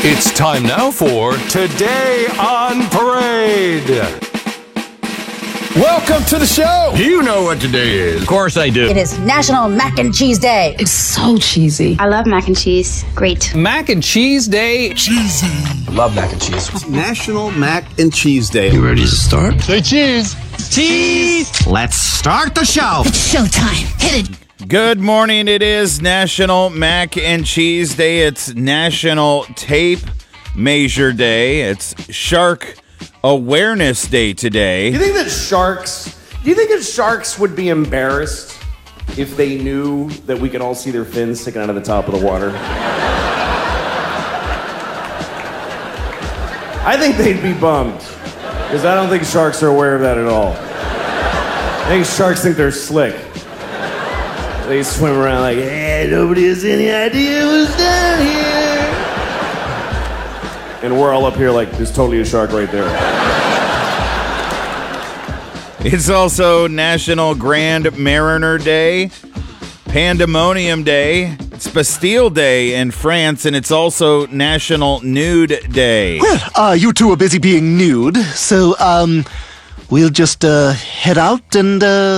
It's time now for Today on Parade. Welcome to the show. Do you know what today is? Of course I do. It is National Mac and Cheese Day. It's so cheesy. I love mac and cheese. Great. Mac and Cheese Day. Cheesy. Love mac and cheese. National Mac and Cheese Day. You ready to start? Say cheese. Cheese! Let's start the show. It's showtime. Hit it. Good morning. It is National Mac and Cheese Day. It's National Tape Measure Day. It's Shark Awareness Day today. Do you think that sharks would be embarrassed if they knew that we could all see their fins sticking out of the top of the water? I think they'd be bummed, because I don't think sharks are aware of that at all. I think sharks think they're slick. They swim around like, hey, nobody has any idea what's down here. And we're all up here like, there's totally a shark right there. It's also National Grand Mariner Day, Pandemonium Day, it's Bastille Day in France, and it's also National Nude Day. Well, you two are busy being nude, so, we'll just, head out and,